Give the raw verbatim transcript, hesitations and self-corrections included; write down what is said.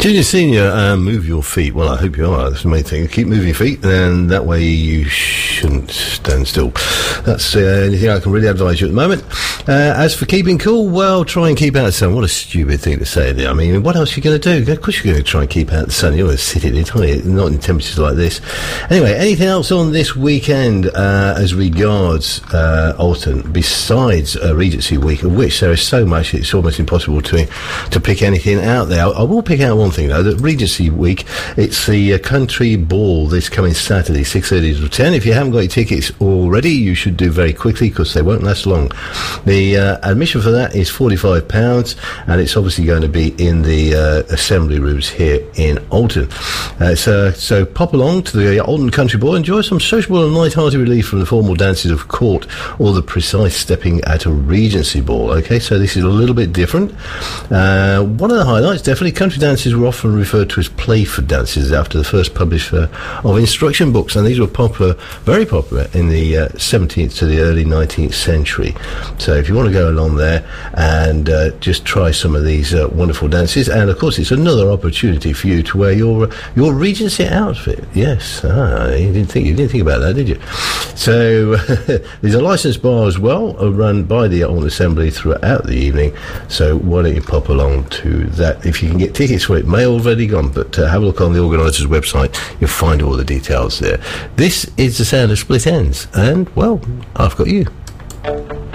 Junior Senior, uh, move your feet. Well, I hope you are. That's the main thing. Keep moving your feet, and that way you shouldn't stand still. That's uh, anything I can really advise you at the moment. Uh, as for keeping cool, well, try and keep out the sun. What a stupid thing to say there. I mean, what else are you going to do? Of course you're going to try and keep out the sun. You're going to sit in it, aren't you? Not in temperatures like this. Anyway, anything else on this weekend uh, as regards uh, Alton, besides uh, Regency Week, of which there is so much, it's almost impossible to to pick anything out there. I, I will pick out one thing, though, that Regency Week, it's the uh, Country Ball this coming Saturday, six thirty to ten. If you haven't got your tickets already, you should do very quickly, because they won't last long. The uh, admission for that is forty-five pounds, and it's obviously going to be in the uh, assembly rooms here in Alton. Uh, so, so pop along to the Alton Country Ball, enjoy some sociable and light-hearted relief from the formal dances of court or the precise stepping at a Regency Ball. Okay, so this is a little bit different. Uh, one of the highlights, definitely, country dances were often referred to as Playford dances after the first publisher of instruction books, and these were popular, very popular in the uh, seventeenth to the early nineteenth century. So if you want to go along there and uh, just try some of these uh, wonderful dances, and of course it's another opportunity for you to wear your your Regency outfit. Yes, ah, you didn't think you didn't think about that, did you? So there's a licensed bar as well, uh, run by the Alton Assembly throughout the evening. So why don't you pop along to that? If you can get tickets for it, may already gone, but uh, have a look on the organiser's website. You'll find all the details there. This is the sound of Split Ends, and well, I've got you.